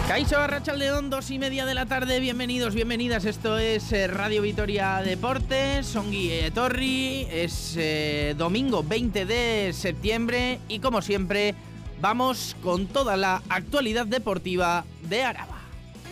Kaixo, Arratsaldeon, 2:30 de la tarde, bienvenidos, bienvenidas, esto es Radio Vitoria Deportes, ongi etorri, es domingo 20 de septiembre y como siempre vamos con toda la actualidad deportiva de Araba.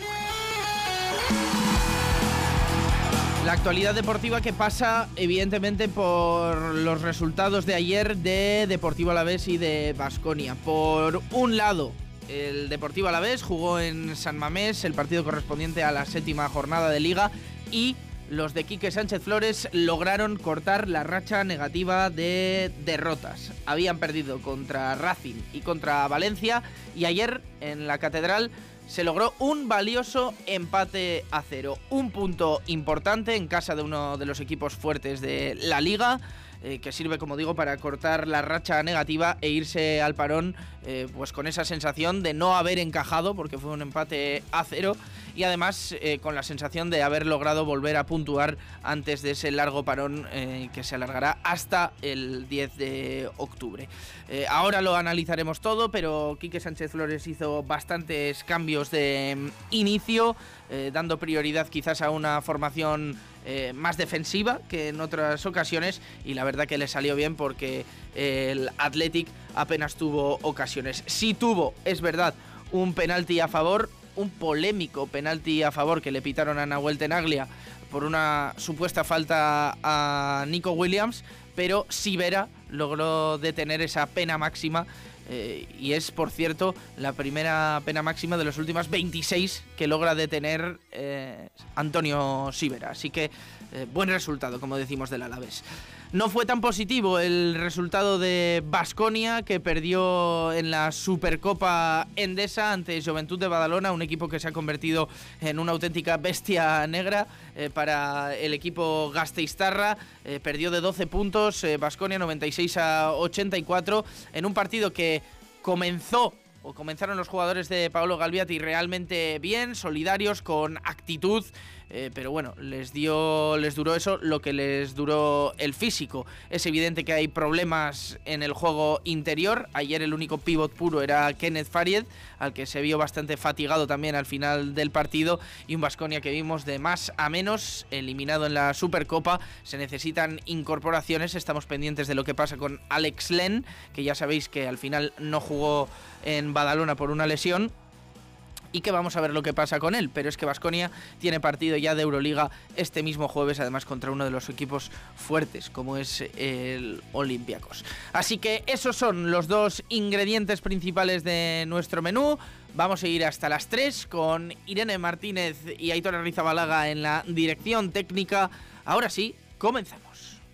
La actualidad deportiva que pasa evidentemente por los resultados de ayer de Deportivo Alavés y de Baskonia. Por un lado, el Deportivo Alavés jugó en San Mamés el partido correspondiente a la 7ª jornada de Liga y los de Quique Sánchez Flores lograron cortar la racha negativa de derrotas. Habían perdido contra Racing y contra Valencia y ayer en la Catedral se logró un valioso empate a 0. Un punto importante en casa de uno de los equipos fuertes de la Liga, que sirve, como digo, para cortar la racha negativa e irse al parón pues con esa sensación de no haber encajado, porque fue un empate a 0, y además con la sensación de haber logrado volver a puntuar antes de ese largo parón que se alargará hasta el 10 de octubre. Ahora lo analizaremos todo, pero Quique Sánchez Flores hizo bastantes cambios de inicio, dando prioridad quizás a una formación más defensiva que en otras ocasiones, y la verdad que le salió bien porque el Athletic apenas tuvo ocasiones. Sí tuvo, es verdad, un penalti a favor, un polémico penalti a favor que le pitaron a Nahuel Tenaglia por una supuesta falta a Nico Williams, pero Sivera logró detener esa pena máxima. Y es, por cierto, la primera pena máxima de las últimas 26 que logra detener Antonio Sivera. Así que buen resultado, como decimos, del Alavés. No fue tan positivo el resultado de Baskonia, que perdió en la Supercopa Endesa ante Joventut de Badalona, un equipo que se ha convertido en una auténtica bestia negra para el equipo gasteiztarra. Perdió de 12 puntos, Baskonia 96-84, en un partido que comenzaron los jugadores de Paolo Galbiati realmente bien, solidarios, con actitud, pero bueno, les duró eso lo que les duró el físico. Es evidente que hay problemas en el juego interior. Ayer el único pívot puro era Kenneth Faried, al que se vio bastante fatigado también al final del partido, y un Baskonia que vimos de más a menos, eliminado en la Supercopa. Se necesitan incorporaciones, estamos pendientes de lo que pasa con Alex Len, que ya sabéis que al final no jugó en Badalona por una lesión, y que vamos a ver lo que pasa con él. Pero es que Baskonia tiene partido ya de Euroliga este mismo jueves, además contra uno de los equipos fuertes como es el Olympiacos. Así que esos son los dos ingredientes principales de nuestro menú. Vamos a ir hasta las 3 con Irene Martínez y Aitor Arrizabalaga en la dirección técnica. Ahora sí, comenzamos.